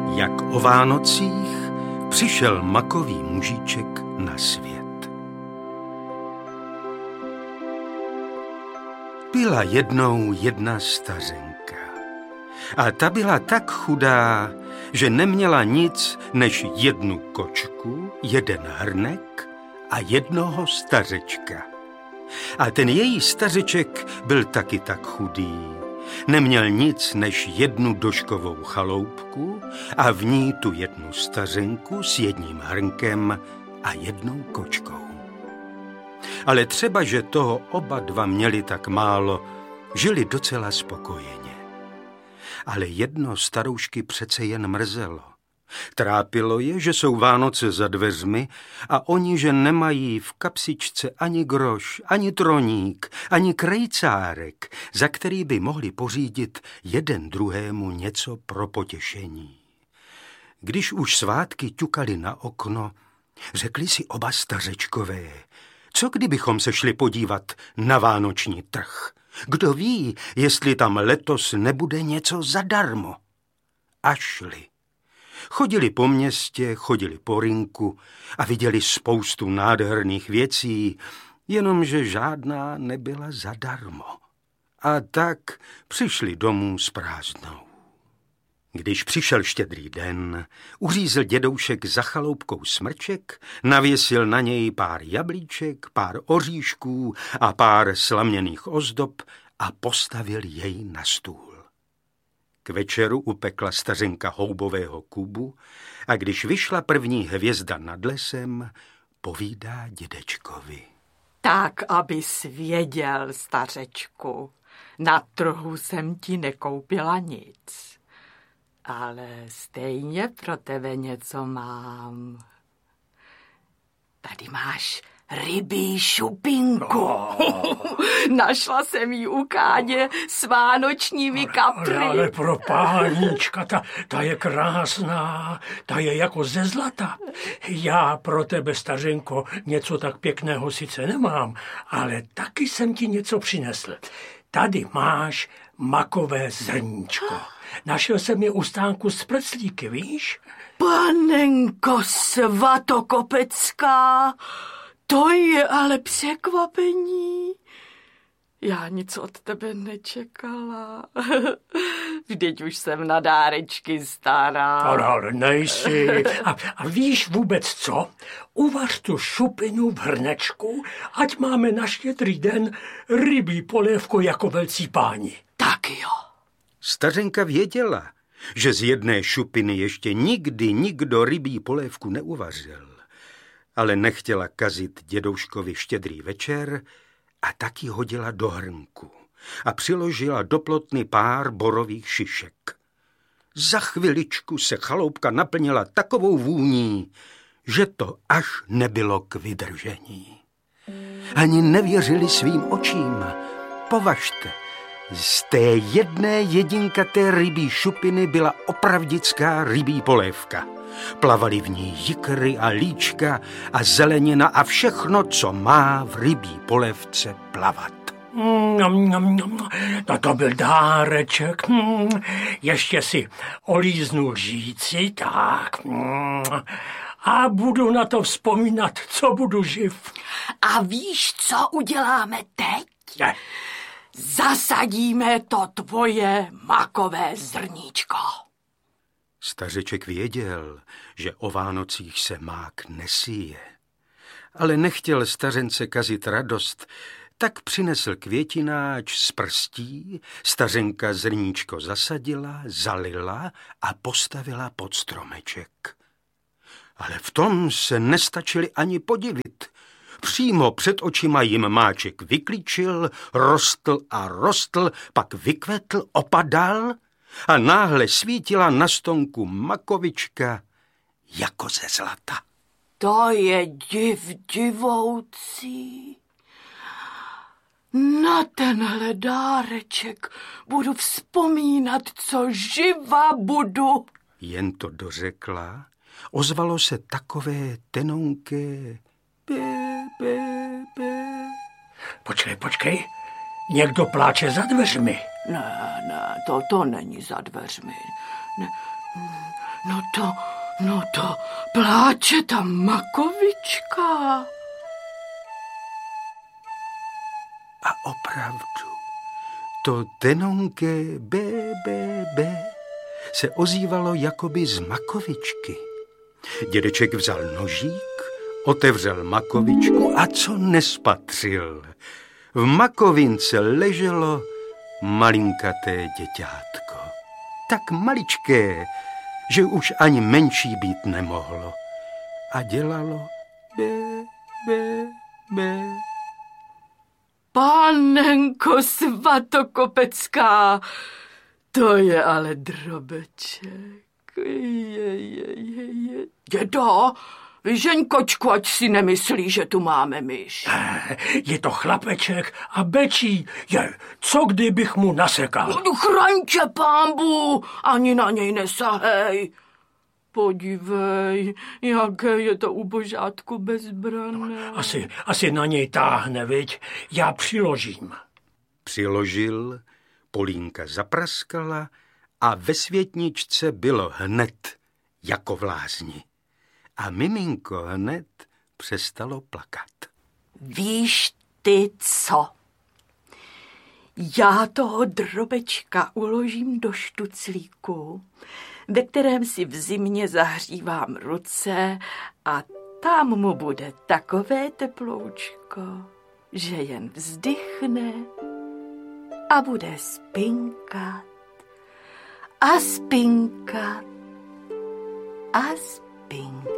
Jak o Vánocích přišel makový mužíček na svět. Byla jednou jedna stařenka. A ta byla tak chudá, že neměla nic než jednu kočku, jeden hrnek a jednoho stařečka. A ten její stařeček byl taky tak chudý. Neměl nic než jednu doškovou chaloupku a v ní tu jednu stařenku s jedním hrnkem a jednou kočkou. Ale třeba, že toho oba dva měli tak málo, žili docela spokojeně. Ale jedno staroušky přece jen mrzelo. Trápilo je, že jsou Vánoce za dveřmi a oni, že nemají v kapsičce ani groš, ani troník, ani krejcárek, za který by mohli pořídit jeden druhému něco pro potěšení. Když už svátky ťukali na okno, řekli si oba stařečkové, co kdybychom se šli podívat na vánoční trh? Kdo ví, jestli tam letos nebude něco zadarmo? A šli. Chodili po městě, chodili po rynku a viděli spoustu nádherných věcí, jenomže žádná nebyla zadarmo. A tak přišli domů s prázdnou. Když přišel Štědrý den, uřízl dědoušek za chaloupkou smrček, navěsil na něj pár jablíček, pár oříšků a pár slaměných ozdob a postavil jej na stůl. K večeru upekla stařenka houbového kubu a když vyšla první hvězda nad lesem, povídá dědečkovi. Tak, abys věděl, stařečku, na trhu jsem ti nekoupila nic, ale stejně pro tebe něco mám. Tady máš rybí šupinku. Našla jsem ji u Káně s vánočními kapry. Ale pro páníčka, ta je krásná, ta je jako ze zlata. Já pro tebe, stařenko, něco tak pěkného sice nemám, ale taky jsem ti něco přinesl. Tady máš makové zrníčko. Našel jsem je u stánku z preclíky, víš? Panenko Svatokopecká, to je ale překvapení. Já nic od tebe nečekala. Vždyť už jsem na dárečky stará. Ale nejsi. A víš vůbec co? Uvař tu šupinu v hrnečku, ať máme na Štědrý den rybí polévku jako velcí páni. Tak jo. Stařenka věděla, že z jedné šupiny ještě nikdy nikdo rybí polévku neuvařil, ale nechtěla kazit dědouškovi Štědrý večer a taky hodila do hrnku a přiložila do plotny pár borových šišek. Za chviličku se chaloupka naplnila takovou vůní, že to až nebylo k vydržení. Ani nevěřili svým očím. Považte, z té jedné jedinkaté rybí šupiny byla opravdická rybí polévka. Plavaly v ní jikry a líčka a zelenina a všechno, co má v rybí polévce plavat. To byl dáreček. Ještě si olíznu lžíci, tak. A budu na to vzpomínat, co budu živ. A víš, co uděláme teď? Zasadíme to tvoje makové zrníčko. Stařeček věděl, že o Vánocích se mák nesíje. Ale nechtěl stařence kazit radost, tak přinesl květináč z prstí, stařenka zrníčko zasadila, zalila a postavila pod stromeček. Ale v tom se nestačili ani podivit. Přímo před očima jim máček vyklíčil, rostl a rostl, pak vykvetl, opadal a náhle svítila na stonku makovička jako ze zlata. To je divoucí. Na tenhle dáreček budu vzpomínat, co živa budu. Jen to dořekla, ozvalo se takové tenonké Počkej, někdo pláče za dveřmi. Ne, to není za dveřmi. Ne. No No to pláče ta makovička. A opravdu, to tenonké bé, bé, bé se ozývalo jakoby z makovičky. Dědeček vzal nožík, otevřel makovičku a co nespatřil? V makovince leželo malinkaté děťátko. Tak maličké, že už ani menší být nemohlo. A dělalo bé, bé, bé. Pánenko Svatokopecká, to je ale drobeček. Dědo, vyžeň kočku, ať si nemyslí, že tu máme myš. Je to chlapeček a bečí. Co kdybych mu nasekal? Chraň tě, pánbu, ani na něj nesahej. Podívej, jaké je to ubožátko bezbranné. Asi na něj táhne, viď? Já přiložím. Přiložil, Polínka zapraskala a ve světničce bylo hned jako v lázni. A miminko hned přestalo plakat. Víš ty co? Já toho drobečka uložím do štuclíku, ve kterém si v zimě zahřívám ruce a tam mu bude takové teploučko, že jen vzdychne a bude spinkat a spinkat a spinkat.